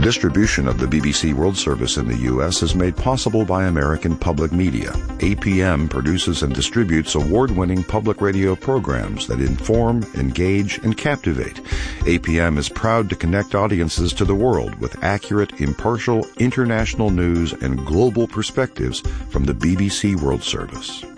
Distribution of the BBC World Service in the U.S. is made possible by American Public Media. APM produces and distributes award-winning public radio programs that inform, engage, and captivate. APM is proud to connect audiences to the world with accurate, impartial, international news and global perspectives from the BBC World Service.